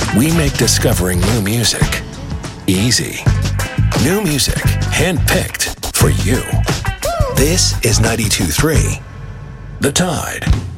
We make discovering new music easy. New music, handpicked for you. This is 92.3 The Tide.